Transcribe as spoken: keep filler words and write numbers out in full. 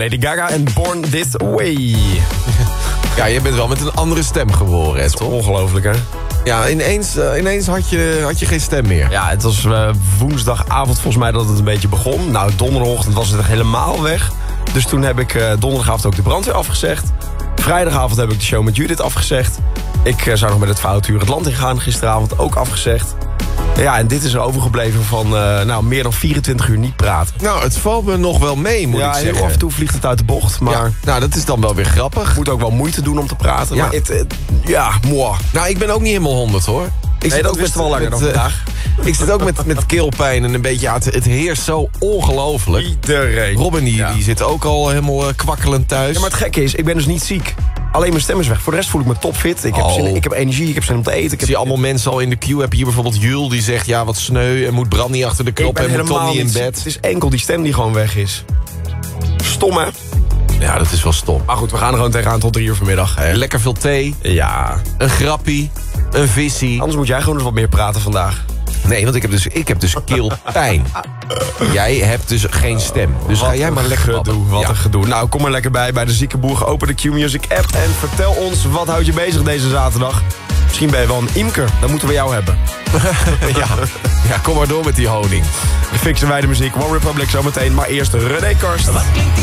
Lady Gaga en Born This Way. Ja, je bent wel met een andere stem geboren, hè, toch? Ongelooflijk, hè? Ja, ineens, uh, ineens had, je, had je geen stem meer. Ja, het was uh, woensdagavond volgens mij dat het een beetje begon. Nou, donderdagochtend was het echt helemaal weg. Dus toen heb ik uh, donderdagavond ook de brandweer afgezegd. Vrijdagavond heb ik de show met Judith afgezegd. Ik uh, zou nog met het Foutuur het land ingaan. Gisteravond ook afgezegd. Ja, en dit is er overgebleven van uh, nou, meer dan vierentwintig uur niet praten. Nou, het valt me nog wel mee, moet ja, ik zeggen. Ja, af en toe vliegt het uit de bocht, maar... Ja, nou, dat is dan wel weer grappig. Moet ook wel moeite doen om te praten. Ja, maar het, het, ja moi. Nou, ik ben ook niet helemaal honderd, hoor. Ik nee, dat is best wel langer dan vandaag. Uh, ik zit ook met, met keelpijn en een beetje... Ja, het, het heerst zo ongelooflijk. Iedereen. Robin, die, ja. die zit ook al helemaal uh, kwakkelend thuis. Ja, maar het gekke is, ik ben dus niet ziek. Alleen mijn stem is weg. Voor de rest voel ik me topfit. Ik heb, oh. zin, ik heb energie, ik heb zin om te eten. Ik heb... zie je allemaal mensen al in de queue. Heb je hier bijvoorbeeld Jul die zegt... ja, wat sneu en moet Brandy achter de knop en moet Tom niet in bed. Het is enkel die stem die gewoon weg is. Stom, hè? Ja, dat is wel stom. Maar goed, we gaan er gewoon tegenaan tot drie uur vanmiddag. Hè? Lekker veel thee. Ja. Een grappie. Een visie. Anders moet jij gewoon eens wat meer praten vandaag. Nee, want ik heb dus, ik heb dus keelpijn. Jij hebt dus geen stem. Dus wat ga jij maar lekker gedoe, Wat ja. een gedoe. Nou, kom maar lekker bij bij de Zieke Boer. Open de Q-Music app en vertel ons wat houdt je bezig deze zaterdag. Misschien ben je wel een imker. Dat moeten we jou hebben. ja. ja, kom maar door met die honing. Dan fixen wij de muziek. One Republic zometeen. Maar eerst René Karst.